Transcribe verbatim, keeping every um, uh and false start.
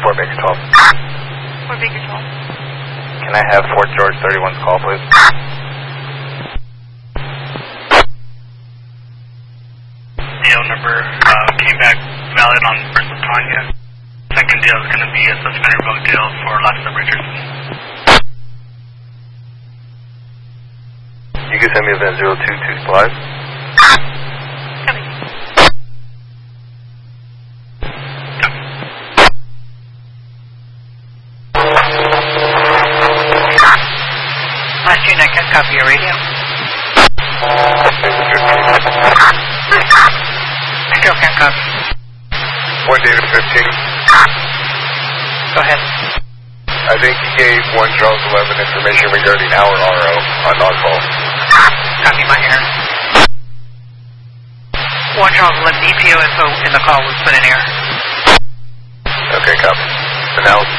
Fort Baker twelve. Fort Baker twelve. Can I have Fort George thirty-one's call, please? Deal number uh, came back valid on first of Tanya. Second deal is going to be a suspended revoke deal for Lobster Richardson. You can send me event zero two two supplies. Coming. Last unit, I can copy your radio. I still can't copy. One data fifteen. Go ahead. I think he gave one Charles eleven information regarding our R O on non-call. Copy my air. one Charles eleven E P O info in the call was put in air. Okay, copy. And now